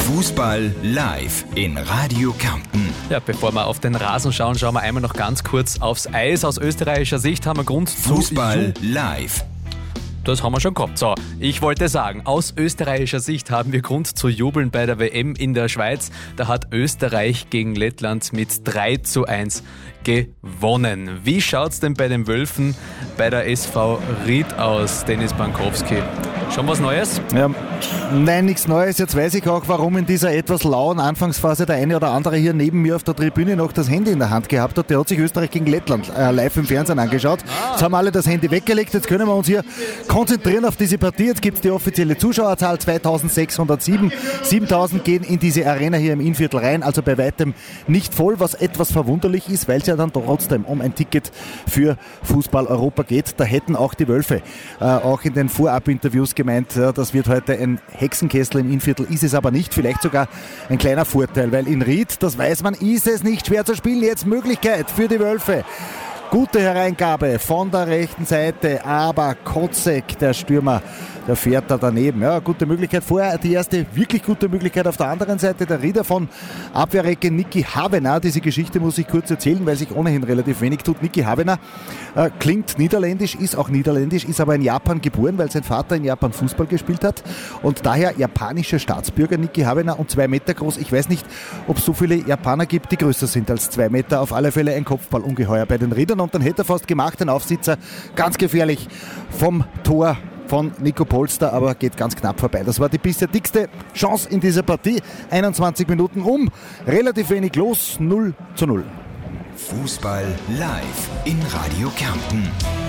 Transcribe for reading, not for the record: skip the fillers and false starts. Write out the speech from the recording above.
Fußball live in Radio Kärnten. Ja, bevor wir auf den Rasen schauen, schauen wir einmal noch ganz kurz aufs Eis. Aus österreichischer Sicht haben wir Grund zu Fußball live. Das haben wir schon gehabt. So, ich wollte sagen, aus österreichischer Sicht haben wir Grund zu jubeln bei der WM in der Schweiz. Da hat Österreich gegen Lettland mit 3:1 gewonnen. Wie schaut's denn bei den Wölfen bei der SV Ried aus, Dennis Bankowski? Schon was Neues? Ja, nein, nichts Neues. Jetzt weiß ich auch, warum in dieser etwas lauen Anfangsphase der eine oder andere hier neben mir auf der Tribüne noch das Handy in der Hand gehabt hat. Der hat sich Österreich gegen Lettland live im Fernsehen angeschaut. Jetzt haben alle das Handy weggelegt. Jetzt können wir uns hier konzentrieren auf diese Partie. Jetzt gibt es die offizielle Zuschauerzahl, 2607. 7000 gehen in diese Arena hier im Innviertel rein, also bei weitem nicht voll, was etwas verwunderlich ist, weil es ja dann trotzdem um ein Ticket für Fußball-Europa geht. Da hätten auch die Wölfe auch in den Vorab-Interviews gemeint, ja, das wird heute ein Hexenkessel im Innviertel, ist es aber nicht, vielleicht sogar ein kleiner Vorteil, weil in Ried, das weiß man, ist es nicht schwer zu spielen. Jetzt Möglichkeit für die Wölfe. Gute Hereingabe von der rechten Seite, aber Kotzek, der Stürmer, der fährt da daneben. Ja, gute Möglichkeit. Vorher die erste wirklich gute Möglichkeit auf der anderen Seite. Der Rieder von Abwehrrecke Niki Havener. Diese Geschichte muss ich kurz erzählen, weil sich ohnehin relativ wenig tut. Niki Havener klingt niederländisch, ist auch niederländisch, ist aber in Japan geboren, weil sein Vater in Japan Fußball gespielt hat und daher japanischer Staatsbürger. Niki Havener und 2 Meter groß. Ich weiß nicht, ob es so viele Japaner gibt, die größer sind als 2 Meter. Auf alle Fälle ein Kopfballungeheuer bei den Riedern und dann hätte er fast gemacht, den Aufsitzer ganz gefährlich vom Tor von Nico Polster, aber geht ganz knapp vorbei. Das war die bisher dickste Chance in dieser Partie. 21 Minuten relativ wenig los, 0:0. Fußball live in Radio Kärnten.